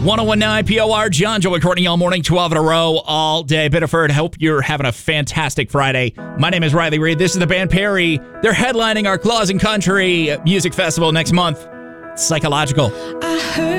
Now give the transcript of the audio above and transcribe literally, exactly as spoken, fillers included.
ten nineteen P O R, John, Joey, Courtney, all morning, twelve in a row, all day. Biddeford, hope you're having a fantastic Friday. My name is Riley Reid. This is the band Perry. They're headlining our Claus and Country Music Festival next month. Psychological. I heard